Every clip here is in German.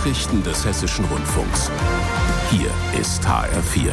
Nachrichten des Hessischen Rundfunks. Hier ist HR4.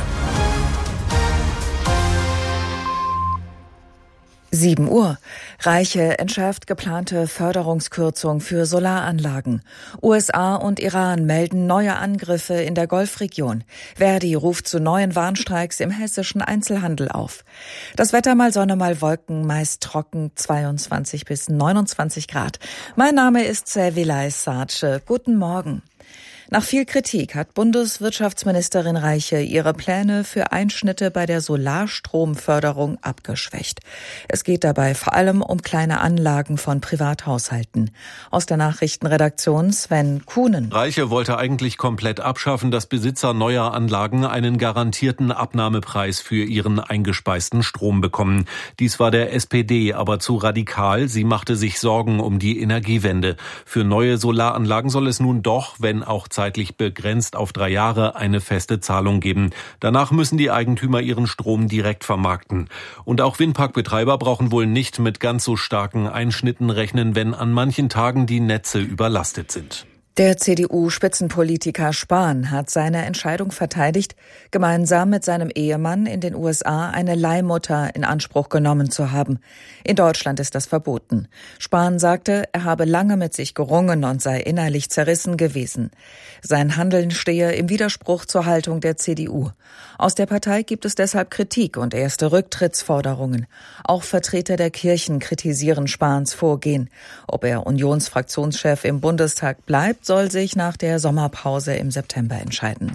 7 Uhr. Reiche entschärft geplante Förderungskürzung für Solaranlagen. USA und Iran melden neue Angriffe in der Golfregion. Verdi ruft zu neuen Warnstreiks im hessischen Einzelhandel auf. Das Wetter mal Sonne, mal Wolken, meist trocken, 22 bis 29 Grad. Mein Name ist Selvilay Sace. Guten Morgen. Nach viel Kritik hat Bundeswirtschaftsministerin Reiche ihre Pläne für Einschnitte bei der Solarstromförderung abgeschwächt. Es geht dabei vor allem um kleine Anlagen von Privathaushalten. Aus der Nachrichtenredaktion Sven Kuhnen. Reiche wollte eigentlich komplett abschaffen, dass Besitzer neuer Anlagen einen garantierten Abnahmepreis für ihren eingespeisten Strom bekommen. Dies war der SPD aber zu radikal. Sie machte sich Sorgen um die Energiewende. Für neue Solaranlagen soll es nun doch, wenn auch zeitlich begrenzt auf 3 Jahre, eine feste Zahlung geben. Danach müssen die Eigentümer ihren Strom direkt vermarkten. Und auch Windparkbetreiber brauchen wohl nicht mit ganz so starken Einschnitten rechnen, wenn an manchen Tagen die Netze überlastet sind. Der CDU-Spitzenpolitiker Spahn hat seine Entscheidung verteidigt, gemeinsam mit seinem Ehemann in den USA eine Leihmutter in Anspruch genommen zu haben. In Deutschland ist das verboten. Spahn sagte, er habe lange mit sich gerungen und sei innerlich zerrissen gewesen. Sein Handeln stehe im Widerspruch zur Haltung der CDU. Aus der Partei gibt es deshalb Kritik und erste Rücktrittsforderungen. Auch Vertreter der Kirchen kritisieren Spahns Vorgehen. Ob er Unionsfraktionschef im Bundestag bleibt, soll sich nach der Sommerpause im September entscheiden.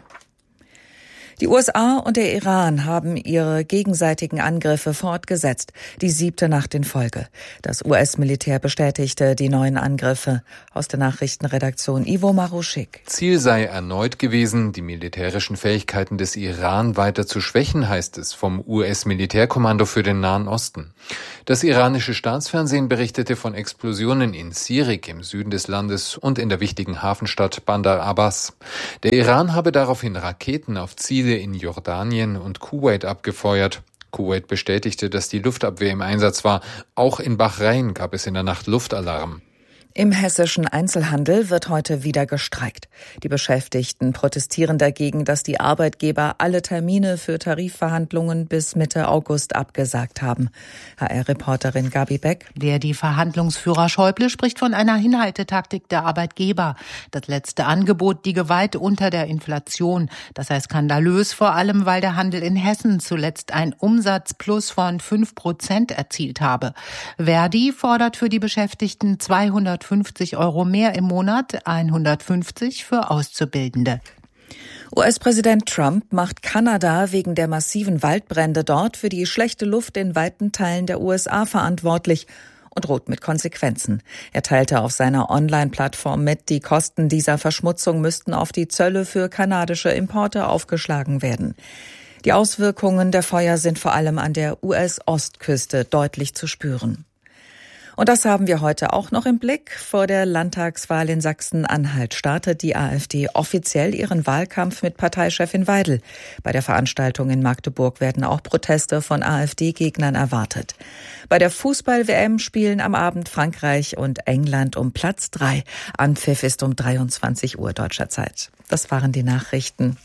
Die USA und der Iran haben ihre gegenseitigen Angriffe fortgesetzt, die 7. Nacht in Folge. Das US-Militär bestätigte die neuen Angriffe. Aus der Nachrichtenredaktion Ivo Maruschik. Ziel sei erneut gewesen, die militärischen Fähigkeiten des Iran weiter zu schwächen, heißt es vom US-Militärkommando für den Nahen Osten. Das iranische Staatsfernsehen berichtete von Explosionen in Sirik im Süden des Landes und in der wichtigen Hafenstadt Bandar Abbas. Der Iran habe daraufhin Raketen auf Ziele in Jordanien und Kuwait abgefeuert. Kuwait bestätigte, dass die Luftabwehr im Einsatz war. Auch in Bahrain gab es in der Nacht Luftalarm. Im hessischen Einzelhandel wird heute wieder gestreikt. Die Beschäftigten protestieren dagegen, dass die Arbeitgeber alle Termine für Tarifverhandlungen bis Mitte August abgesagt haben. HR-Reporterin Gabi Beck. Die Verhandlungsführer Schäuble spricht von einer Hinhaltetaktik der Arbeitgeber. Das letzte Angebot liege weit unter der Inflation. Das sei skandalös, vor allem weil der Handel in Hessen zuletzt ein Umsatzplus von 5% erzielt habe. Verdi fordert für die Beschäftigten 250 € mehr im Monat, 150 für Auszubildende. US-Präsident Trump macht Kanada wegen der massiven Waldbrände dort für die schlechte Luft in weiten Teilen der USA verantwortlich und droht mit Konsequenzen. Er teilte auf seiner Online-Plattform mit, die Kosten dieser Verschmutzung müssten auf die Zölle für kanadische Importe aufgeschlagen werden. Die Auswirkungen der Feuer sind vor allem an der US-Ostküste deutlich zu spüren. Und das haben wir heute auch noch im Blick. Vor der Landtagswahl in Sachsen-Anhalt startet die AfD offiziell ihren Wahlkampf mit Parteichefin Weidel. Bei der Veranstaltung in Magdeburg werden auch Proteste von AfD-Gegnern erwartet. Bei der Fußball-WM spielen am Abend Frankreich und England um Platz 3. Anpfiff ist um 23 Uhr deutscher Zeit. Das waren die Nachrichten.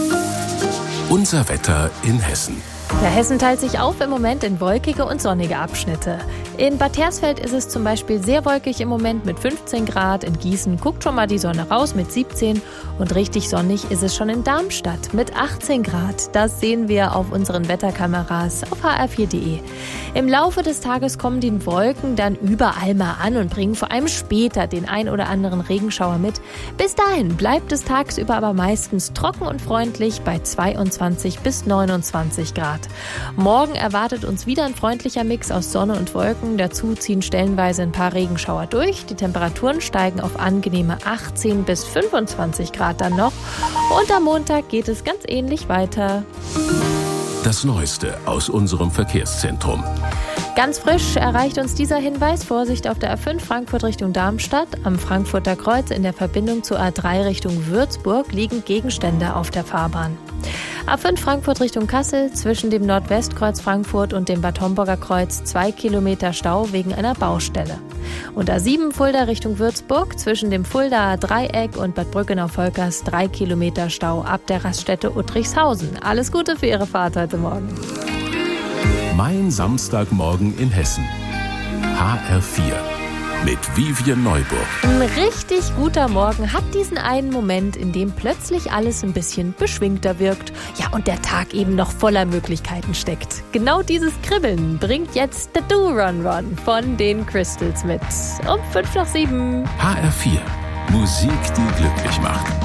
Unser Wetter in Hessen. Ja, Hessen teilt sich auf im Moment in wolkige und sonnige Abschnitte. In Bad Hersfeld ist es zum Beispiel sehr wolkig im Moment mit 15 Grad. In Gießen guckt schon mal die Sonne raus mit 17. Und richtig sonnig ist es schon in Darmstadt mit 18 Grad. Das sehen wir auf unseren Wetterkameras auf hr4.de. Im Laufe des Tages kommen die Wolken dann überall mal an und bringen vor allem später den ein oder anderen Regenschauer mit. Bis dahin bleibt es tagsüber aber meistens trocken und freundlich bei 22 bis 29 Grad. Morgen erwartet uns wieder ein freundlicher Mix aus Sonne und Wolken. Dazu ziehen stellenweise ein paar Regenschauer durch. Die Temperaturen steigen auf angenehme 18 bis 25 Grad dann noch. Und am Montag geht es ganz ähnlich weiter. Das Neueste aus unserem Verkehrszentrum. Ganz frisch erreicht uns dieser Hinweis: Vorsicht auf der A5 Frankfurt Richtung Darmstadt. Am Frankfurter Kreuz in der Verbindung zur A3 Richtung Würzburg liegen Gegenstände auf der Fahrbahn. A5 Frankfurt Richtung Kassel, zwischen dem Nordwestkreuz Frankfurt und dem Bad Homburger Kreuz 2 Kilometer Stau wegen einer Baustelle. Und A7 Fulda Richtung Würzburg zwischen dem Fuldaer Dreieck und Bad Brückenau-Volkers 3 Kilometer Stau ab der Raststätte Uttrichshausen. Alles Gute für Ihre Fahrt heute Morgen. Mein Samstagmorgen in Hessen. HR4 mit Vivian Neuburg. Ein richtig guter Morgen hat diesen einen Moment, in dem plötzlich alles ein bisschen beschwingter wirkt. Ja, und der Tag eben noch voller Möglichkeiten steckt. Genau dieses Kribbeln bringt jetzt The Do Run Run von den Crystals mit. Um 6:55. HR4 Musik, die glücklich macht.